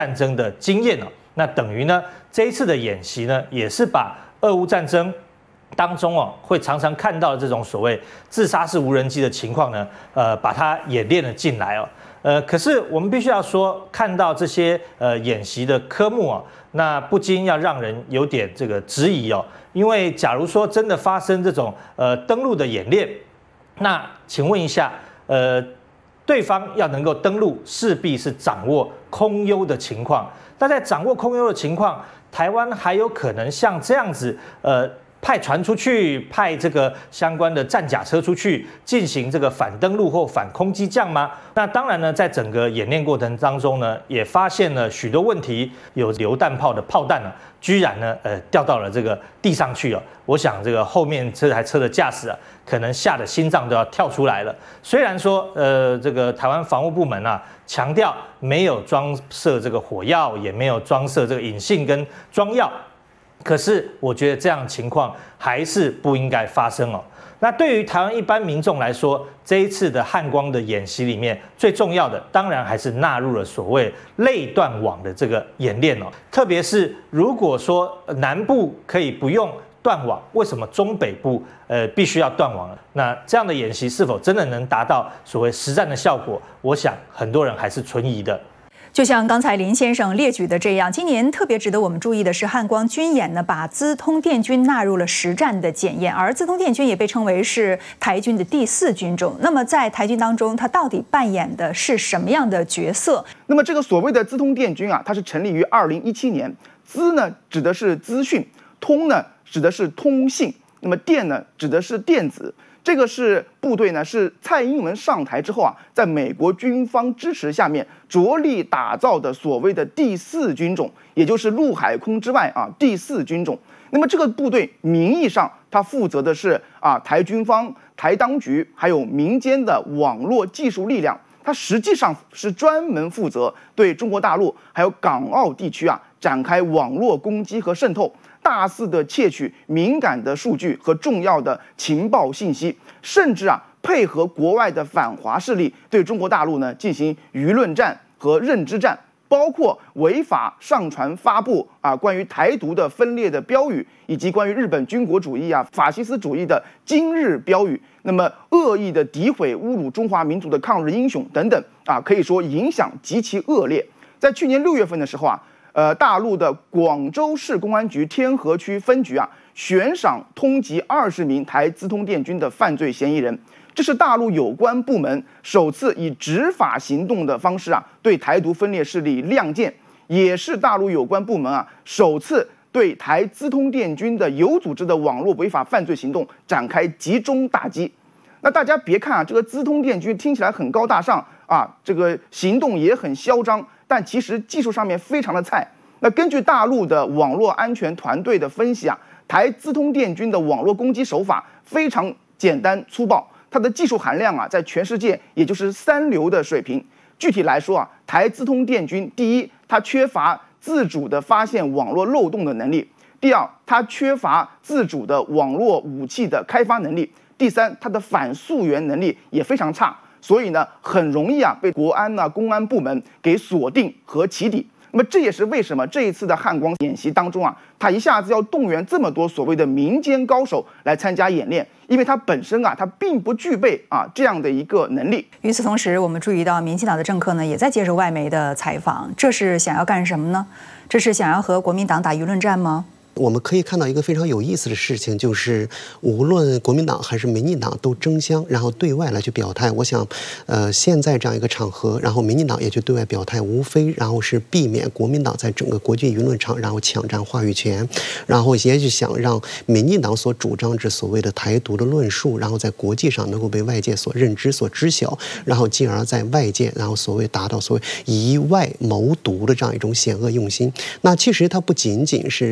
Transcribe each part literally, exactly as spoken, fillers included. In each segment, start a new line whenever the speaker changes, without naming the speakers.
战争的经验哦，那等于呢这一次的演习呢，也是把俄乌战争当中哦，会常常看到这种所谓自杀式无人机的情况呢，呃，把它演练了进来哦。呃，可是我们必须要说，看到这些呃演习的科目啊，那不禁要让人有点这个质疑哦。因为假如说真的发生这种呃登陆的演练，那请问一下，呃，对方要能够登陆，势必是掌握空优的情况。那在掌握空优的情况，台湾还有可能像这样子，呃。派船出去，派这个相关的战甲车出去进行这个反登陆或反空机降吗？那当然呢，在整个演练过程当中呢，也发现了许多问题，有榴弹炮的炮弹呢、啊，居然呢，呃，掉到了这个地上去哦。我想这个后面这台车的驾驶啊，可能吓得心脏都要跳出来了。虽然说，呃，这个台湾防务部门啊，强调没有装设这个火药，也没有装设这个引信跟装药。可是，我觉得这样的情况还是不应该发生哦。那对于台湾一般民众来说，这一次的汉光的演习里面，最重要的当然还是纳入了所谓类断网的这个演练哦。特别是如果说南部可以不用断网，为什么中北部呃必须要断网了？那这样的演习是否真的能达到所谓实战的效果？我想很多人还是存疑的。
就像刚才林先生列举的这样，今年特别值得我们注意的是，汉光军演呢，把资通电军纳入了实战的检验，而资通电军也被称为是台军的第四军种。那么在台军当中，它到底扮演的是什么样的角色？
那么这个所谓的资通电军啊，它是成立于二零一七年，资呢指的是资讯，通呢指的是通信，那么电呢指的是电子。这个是部队呢，是蔡英文上台之后啊，在美国军方支持下面着力打造的所谓的第四军种，也就是陆海空之外啊第四军种。那么这个部队名义上它负责的是啊台军方、台当局还有民间的网络技术力量，它实际上是专门负责对中国大陆还有港澳地区啊展开网络攻击和渗透。大肆的窃取敏感的数据和重要的情报信息，甚至啊配合国外的反华势力对中国大陆呢进行舆论战和认知战，包括违法上传发布啊关于台独的分裂的标语，以及关于日本军国主义啊法西斯主义的今日标语，那么恶意的诋毁侮辱中华民族的抗日英雄等等啊，可以说影响极其恶劣。在去年六月份的时候啊。呃，大陆的广州市公安局天河区分局啊，悬赏通缉二十名台资通电军的犯罪嫌疑人。这是大陆有关部门首次以执法行动的方式啊，对台独分裂势力亮剑，也是大陆有关部门啊首次对台资通电军的有组织的网络违法犯罪行动展开集中打击。那大家别看啊，这个资通电军听起来很高大上啊，这个行动也很嚣张。但其实技术上面非常的菜。那根据大陆的网络安全团队的分析啊，台资通电军的网络攻击手法非常简单粗暴，它的技术含量啊，在全世界也就是三流的水平。具体来说啊，台资通电军第一，它缺乏自主的发现网络漏洞的能力；第二，它缺乏自主的网络武器的开发能力；第三，它的反溯源能力也非常差。所以呢，很容易啊被国安啊、公安部门给锁定和起底。那么这也是为什么这一次的汉光演习当中啊，他一下子要动员这么多所谓的民间高手来参加演练，因为他本身啊，他并不具备啊这样的一个能力。
与此同时，我们注意到民进党的政客呢，也在接受外媒的采访，这是想要干什么呢？这是想要和国民党打舆论战吗？
我们可以看到一个非常有意思的事情，就是无论国民党还是民进党都争相，然后对外来去表态。我想，呃，现在这样一个场合，然后民进党也去对外表态，无非然后是避免国民党在整个国际舆论场然后抢占话语权，然后也是想让民进党所主张之所谓的台独的论述，然后在国际上能够被外界所认知、所知晓，然后进而在外界然后所谓达到所谓以外谋独的这样一种险恶用心。那其实它不仅仅是接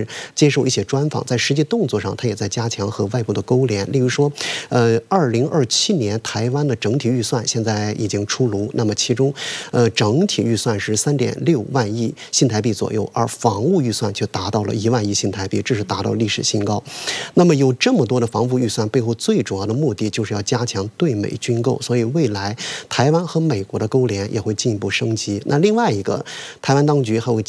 接受一些专访，在实际动作上，它也在加强和外部的勾连。例如说，呃，二零二七年台湾的整体预算现在已经出炉，那么其中，呃，整体预算是三点六万亿新台币左右，而防务预算就达到了一万亿新台币，这是达到历史新高。那么有这么多的防务预算背后，最主要的目的就是要加强对美军购，所以未来台湾和美国的勾连也会进一步升级。那另外一个，台湾当局还会